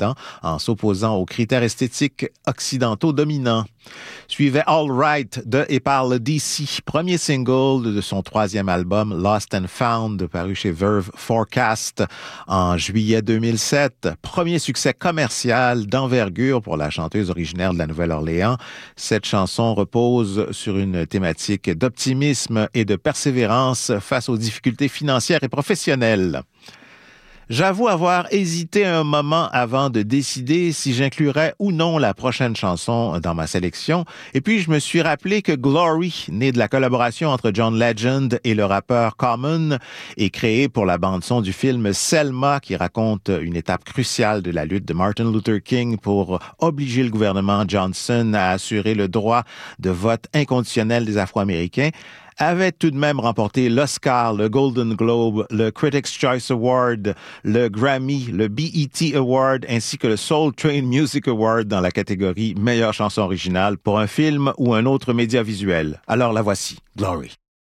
là-dedans, en s'opposant aux critères esthétiques occidentaux dominants. Suivait All Right de et par le DC, premier single de son troisième album Lost and Found, paru chez Verve Forecast en juillet 2007. Premier succès commercial d'envergure pour la chanteuse originaire de la Nouvelle-Orléans. Cette chanson repose sur une thématique d'optimisme et de persévérance face aux difficultés financières et professionnelles. J'avoue avoir hésité un moment avant de décider si j'inclurais ou non la prochaine chanson dans ma sélection. Et puis, je me suis rappelé que Glory, né de la collaboration entre John Legend et le rappeur Common, est créé pour la bande-son du film Selma, qui raconte une étape cruciale de la lutte de Martin Luther King pour obliger le gouvernement Johnson à assurer le droit de vote inconditionnel des Afro-Américains, avait tout de même remporté l'Oscar, le Golden Globe, le Critics' Choice Award, le Grammy, le BET Award ainsi que le Soul Train Music Award dans la catégorie meilleure chanson originale pour un film ou un autre média visuel. Alors la voici, Glory.